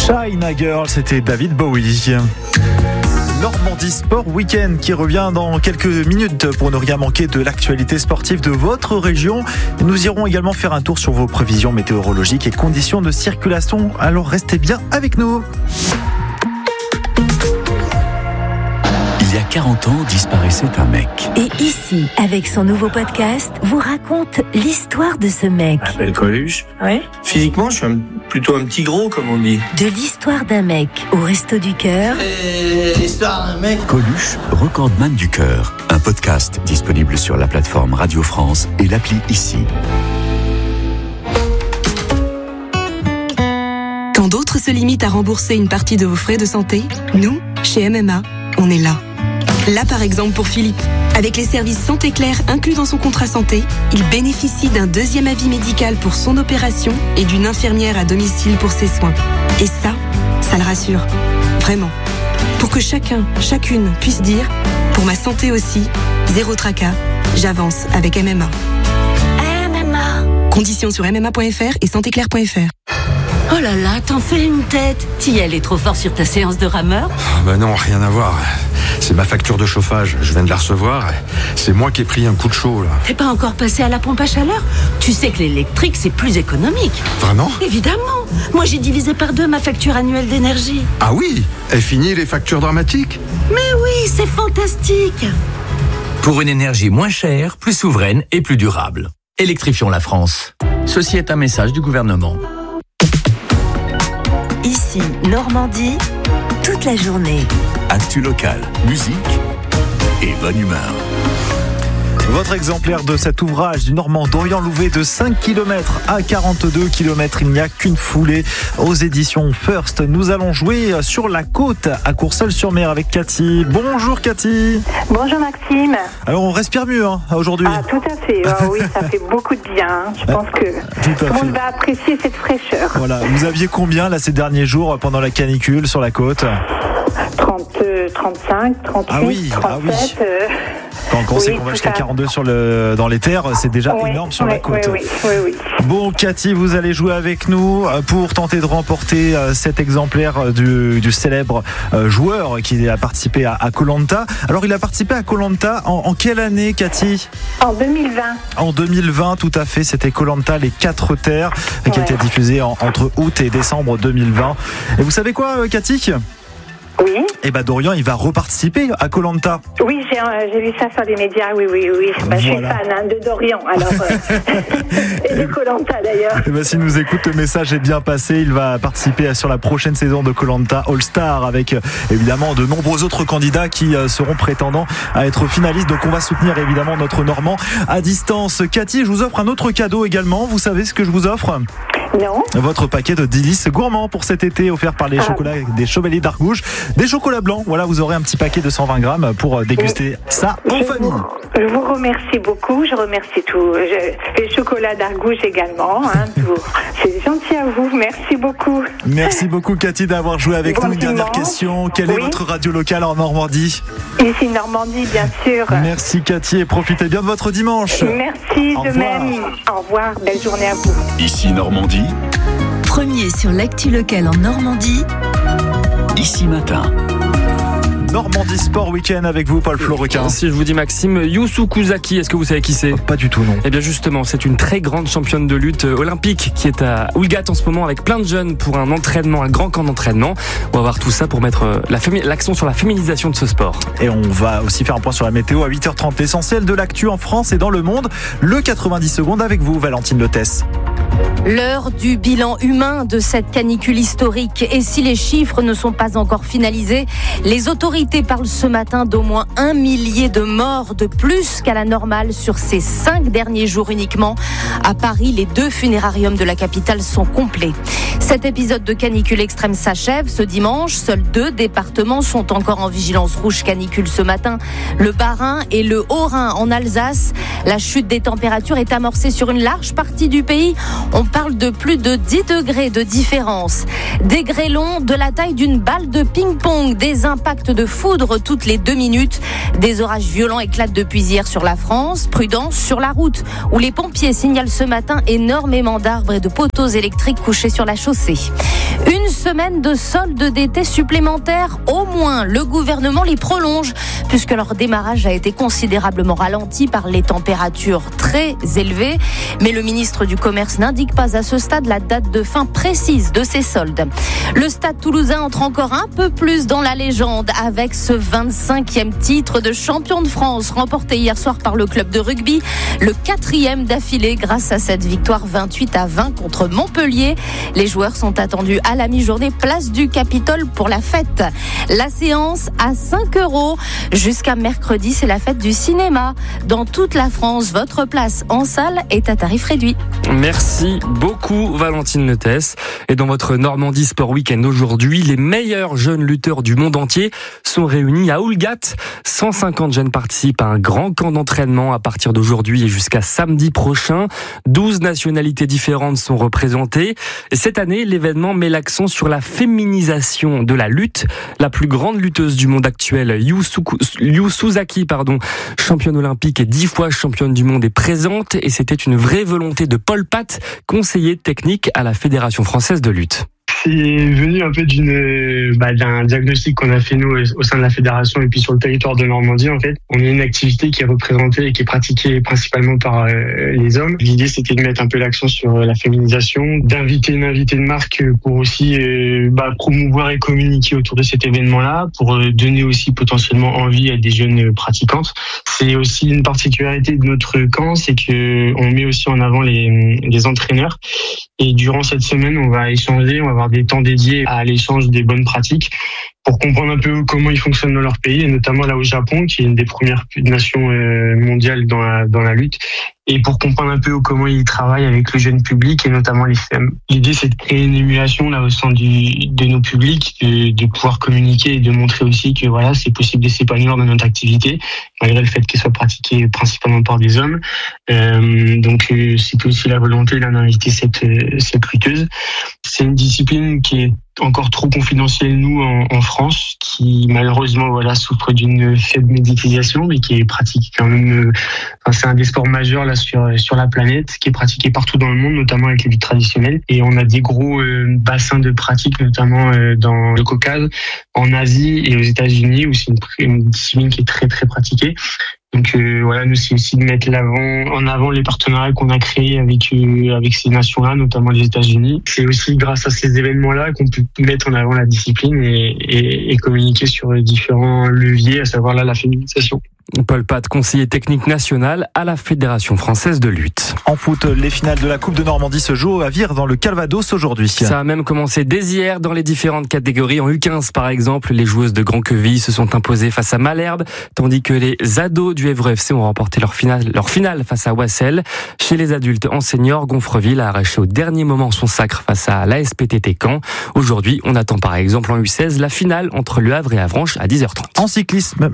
China Girl, c'était David Bowie. Normandie Sport Week-end qui revient dans quelques minutes pour ne rien manquer de l'actualité sportive de votre région. Nous irons également faire un tour sur vos prévisions météorologiques et conditions de circulation. Alors restez bien avec nous. Il y a 40 ans, disparaissait un mec. Et ici, avec son nouveau podcast, vous raconte l'histoire de ce mec. Je m'appelle Coluche. Ouais. Physiquement, je suis plutôt un petit gros, comme on dit. De l'histoire d'un mec au Resto du Cœur. Et l'histoire d'un mec. Coluche, recordman du cœur. Un podcast disponible sur la plateforme Radio France et l'appli Ici. Quand d'autres se limitent à rembourser une partie de vos frais de santé, nous, chez MMA, on est là. Là, par exemple, pour Philippe. Avec les services Santé Claire inclus dans son contrat santé, il bénéficie d'un deuxième avis médical pour son opération et d'une infirmière à domicile pour ses soins. Et ça le rassure. Vraiment. Pour que chacune puisse dire, pour ma santé aussi, zéro tracas, j'avance avec MMA. MMA. Conditions sur mma.fr et santéclaire.fr. Oh là là, t'en fais une tête. T'y allais trop fort sur ta séance de rameur? Ben non, rien à voir. C'est ma facture de chauffage, je viens de la recevoir. C'est moi qui ai pris un coup de chaud, là. T'es pas encore passé à la pompe à chaleur? Tu sais que l'électrique, c'est plus économique. Vraiment? Évidemment. Moi, j'ai divisé par 2 ma facture annuelle d'énergie. Ah oui? Et fini les factures dramatiques? Mais oui, c'est fantastique. Pour une énergie moins chère, plus souveraine et plus durable. Électrifions la France. Ceci est un message du gouvernement. Ici, Normandie, toute la journée. Actu locale, musique et bonne humeur. Votre exemplaire de cet ouvrage du Normand Dorian Louvet de 5 km à 42 km, il n'y a qu'une foulée aux éditions First. Nous allons jouer sur la côte à Courseulles-sur-Mer avec Cathy. Bonjour Cathy. Bonjour Maxime. Alors on respire mieux aujourd'hui. Ah tout à fait, oui ça fait beaucoup de bien. Je pense que tout le monde va apprécier cette fraîcheur. Voilà, vous aviez combien là ces derniers jours pendant la canicule sur la côte? 35, 38, ah oui, 37. Ah oui. Quand on sait qu'on va jusqu'à 42 dans les terres, c'est déjà énorme sur la côte. Oui. Bon, Cathy, vous allez jouer avec nous pour tenter de remporter cet exemplaire du célèbre joueur qui a participé à Koh-Lanta. Alors, il a participé à Koh-Lanta en quelle année, Cathy? En 2020. En 2020, tout à fait. C'était Koh-Lanta, les 4 terres, qui a été diffusé entre août et décembre 2020. Et vous savez quoi, Cathy? Oui. Et Dorian, il va reparticiper à Koh-Lanta. Oui, j'ai vu ça sur les médias, oui. Je suis fan de Dorian, alors. Et de Koh-Lanta d'ailleurs. Et s'il nous écoute, le message est bien passé. Il va participer sur la prochaine saison de Koh-Lanta All-Star avec évidemment de nombreux autres candidats qui seront prétendants à être finalistes. Donc on va soutenir évidemment notre Normand à distance. Cathy, je vous offre un autre cadeau également. Vous savez ce que je vous offre ? Non. Votre paquet de délices gourmands pour cet été offert par les chocolats des Chevaliers d'Argouges. Des chocolats blancs. Voilà, vous aurez un petit paquet de 120 grammes pour déguster ça en famille. Je vous remercie beaucoup. Je remercie tous. Les chocolats d'Argouges également. C'est gentil à vous. Merci beaucoup. Merci beaucoup, Cathy, d'avoir joué avec nous. Une dernière question. Quelle est votre radio locale en Normandie ? Ici, Normandie, bien sûr. Merci, Cathy, et profitez bien de votre dimanche. Merci, de même. Au revoir. Belle journée à vous. Ici, Normandie. Premier sur l'actu locale en Normandie. Ici matin. Normandie Sport Week-end avec vous, Paul Florequin. Si je vous dis Maxime, Youssou Kouzaki, est-ce que vous savez qui c'est ? Pas du tout, non. Eh bien justement, c'est une très grande championne de lutte olympique qui est à Oulgat en ce moment avec plein de jeunes pour un grand camp d'entraînement. On va voir tout ça pour mettre l'accent sur la féminisation de ce sport. Et on va aussi faire un point sur la météo à 8h30. L'essentiel de l'actu en France et dans le monde. Le 90 secondes avec vous, Valentine Lethès. L'heure du bilan humain de cette canicule historique. Et si les chiffres ne sont pas encore finalisés, les autorités parlent ce matin d'au moins 1 millier de morts de plus qu'à la normale sur ces 5 derniers jours uniquement. À Paris, les 2 funérariums de la capitale sont complets. Cet épisode de canicule extrême s'achève ce dimanche. Seuls 2 départements sont encore en vigilance rouge canicule ce matin. Le Bas-Rhin et le Haut-Rhin en Alsace. La chute des températures est amorcée sur une large partie du pays. On parle de plus de 10 degrés de différence. Des grêlons de la taille d'une balle de ping-pong, des impacts de foudre toutes les 2 minutes. Des orages violents éclatent depuis hier sur la France. Prudence sur la route où les pompiers signalent ce matin énormément d'arbres et de poteaux électriques couchés sur la chaussée. rez-de-chaussée. Une semaine de soldes d'été supplémentaires au moins. Le gouvernement les prolonge puisque leur démarrage a été considérablement ralenti par les températures très élevées. Mais le ministre du Commerce n'indique pas à ce stade la date de fin précise de ces soldes. Le Stade Toulousain entre encore un peu plus dans la légende avec ce 25e titre de champion de France remporté hier soir par le club de rugby, le 4e d'affilée grâce à cette victoire 28-20 contre Montpellier. Les joueurs sont attendus à la mi-journée, place du Capitole pour la fête. La séance à 5 € jusqu'à mercredi, c'est la fête du cinéma. Dans toute la France, votre place en salle est à tarif réduit. Merci beaucoup Valentine Netès. Et dans votre Normandie Sport Week-end aujourd'hui, les meilleurs jeunes lutteurs du monde entier sont réunis à Oulgat. 150 jeunes participent à un grand camp d'entraînement à partir d'aujourd'hui et jusqu'à samedi prochain. 12 nationalités différentes sont représentées. Et cette année, l'événement met l'accent sur la féminisation de la lutte. La plus grande lutteuse du monde actuelle, Yu Suzaki, championne olympique et 10 fois championne du monde, est présente. Et c'était une vraie volonté de Paul Pat, conseiller technique à la Fédération française de lutte. C'est venu un peu d'un diagnostic qu'on a fait nous au sein de la fédération et puis sur le territoire de Normandie en fait. On est une activité qui est représentée et qui est pratiquée principalement par les hommes. L'idée c'était de mettre un peu l'accent sur la féminisation, d'inviter une invitée de marque pour aussi promouvoir et communiquer autour de cet événement-là, pour donner aussi potentiellement envie à des jeunes pratiquantes. C'est aussi une particularité de notre camp, c'est que on met aussi en avant les entraîneurs. Et durant cette semaine, on va échanger, on va avoir des temps dédiés à l'échange des bonnes pratiques pour comprendre un peu comment ils fonctionnent dans leur pays, et notamment là au Japon, qui est une des premières nations mondiales dans la lutte, et pour comprendre un peu comment ils travaillent avec le jeune public et notamment les femmes. L'idée, c'est de créer une émulation là au sein de nos publics, de pouvoir communiquer et de montrer aussi que voilà, c'est possible de s'épanouir dans notre activité, malgré le fait qu'elle soit pratiquée principalement par des hommes. Donc c'était aussi la volonté d'inviter cette lutteuse. C'est une discipline qui est encore trop confidentielle nous en France, qui malheureusement souffre d'une faible médiatisation, mais qui est pratiquée quand même. C'est un des sports majeurs là sur la planète, qui est pratiqué partout dans le monde, notamment avec les luttes traditionnelles. Et on a des gros bassins de pratique, notamment dans le Caucase, en Asie et aux États-Unis, où c'est une discipline qui est très très pratiquée. Donc nous c'est aussi de mettre en avant les partenariats qu'on a créés avec ces nations-là, notamment les États-Unis. C'est aussi grâce à ces événements-là qu'on peut mettre en avant la discipline et communiquer sur différents leviers, à savoir la féminisation. Paul Pat, conseiller technique national à la Fédération française de lutte. En foot, les finales de la Coupe de Normandie se jouent à Vire dans le Calvados aujourd'hui. Ça a même commencé dès hier dans les différentes catégories. En U15 par exemple, les joueuses de Grand-Quevilly se sont imposées face à Malherbe, tandis que les ados du Évreux FC ont remporté leur finale face à Wassel. Chez les adultes en senior, Gonfreville a arraché au dernier moment son sacre face à l'ASPTT Caen. Aujourd'hui, on attend par exemple en U16 la finale entre Le Havre et Avranches à 10h30. En cyclisme,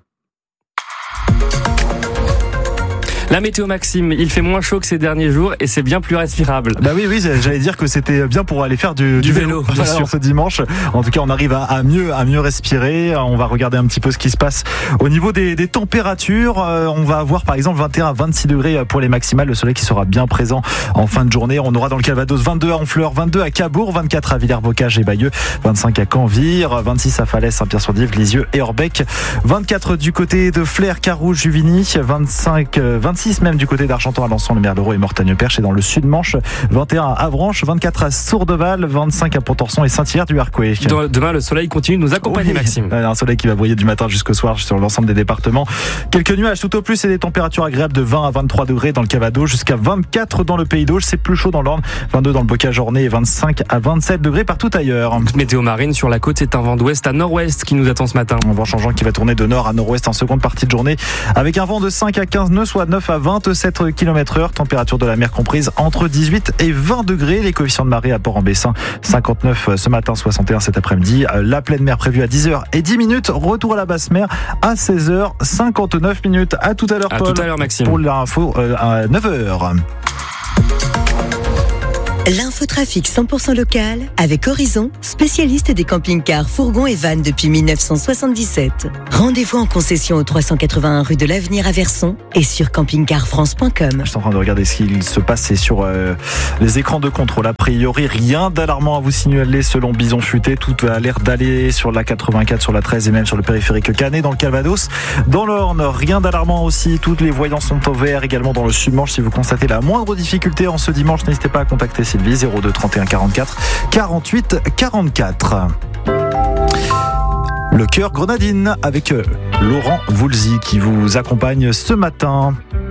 la météo, Maxime, il fait moins chaud que ces derniers jours et c'est bien plus respirable. Bah oui, j'allais dire que c'était bien pour aller faire du vélo bien sûr. Ce dimanche. En tout cas, on arrive à mieux respirer. On va regarder un petit peu ce qui se passe au niveau des températures. On va avoir par exemple 21 à 26 degrés pour les maximales. Le soleil qui sera bien présent en fin de journée. On aura dans le Calvados 22 à Honfleur, 22 à Cabourg, 24 à Villers-Bocage et Bayeux, 25 à Caen-Vire, 26 à Falaise, Saint-Pierre-sur-Dive, Lisieux et Orbec, 24 du côté de Flers, Carouge, Juvigny, 26 même du côté d'Argentan, Alençon, le Merleroy et Mortagne-Perche, et dans le Sud-Manche, 21 à Avranches, 24 à Sourdeval, 25 à Pont-Orson et Saint-Hilaire-du-Harcouët. Demain, le soleil continue de nous accompagner, Maxime. Un soleil qui va briller du matin jusqu'au soir sur l'ensemble des départements. Quelques nuages tout au plus et des températures agréables de 20 à 23 degrés dans le Calvados, jusqu'à 24 dans le Pays d'Auge. C'est plus chaud dans l'Orne, 22 dans le Bocage-Ornay et 25 à 27 degrés partout ailleurs. Météo marine sur la côte, c'est un vent d'ouest à nord-ouest qui nous attend ce matin. Un vent changeant qui va tourner de nord à nord-ouest en seconde partie de journée, avec un vent de 5 à 15 nœuds, soit 9 à 27 km/h, température de la mer comprise entre 18 et 20 degrés. Les coefficients de marée à Port-en-Bessin, 59 ce matin, 61 cet après-midi. La pleine mer prévue à 10h10. Retour à la basse mer à 16h59. À tout à l'heure, Paul. À tout à l'heure, Maxime. Pour l'info à 9h. L'infotrafic 100% local avec Horizon, spécialiste des camping-cars, fourgons et vannes depuis 1977. Rendez-vous en concession au 381 rue de l'Avenir à Verson et sur campingcarfrance.com. Je suis en train de regarder ce qu'il se passe sur les écrans de contrôle. A priori, rien d'alarmant à vous signaler selon Bison Futé. Tout a l'air d'aller sur la 84, sur la 13 et même sur le périphérique Canet dans le Calvados. Dans l'Orne, rien d'alarmant aussi. Toutes les voyances sont au vert également dans le Sud-Manche. Si vous constatez la moindre difficulté en ce dimanche, n'hésitez pas à contacter Sylvie 02 31 44 48 44. Le cœur grenadine avec Laurent Voulzy qui vous accompagne ce matin.